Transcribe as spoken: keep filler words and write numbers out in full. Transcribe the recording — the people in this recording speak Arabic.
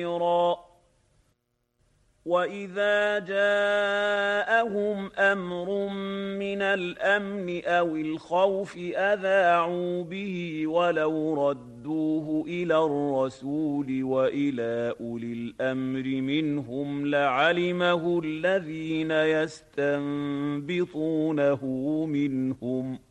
وَإِذَا جَاءَهُمْ أَمْرٌ مِّنَ الْأَمْنِ أَوِ الْخَوْفِ أَذَاعُوا بِهِ وَلَوْ رَدُّوهُ إِلَى الرَّسُولِ وَإِلَىٰ أُولِي الْأَمْرِ مِنْهُمْ لَعَلِمَهُ الَّذِينَ يَسْتَنبِطُونَهُ مِنْهُمْ ۗ